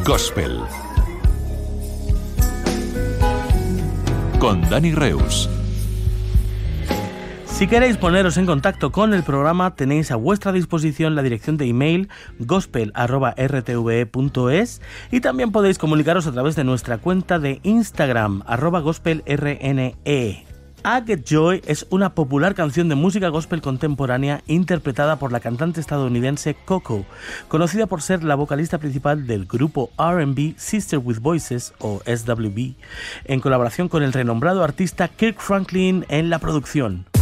Gospel con Dani Reus. Si queréis poneros en contacto con el programa, tenéis a vuestra disposición la dirección de email gospel@rtve.es y también podéis comunicaros a través de nuestra cuenta de Instagram @gospelrne. I Get Joy es una popular canción de música gospel contemporánea interpretada por la cantante estadounidense Coco, conocida por ser la vocalista principal del grupo R&B Sisters with Voices, o SWV, en colaboración con el renombrado artista Kirk Franklin en la producción.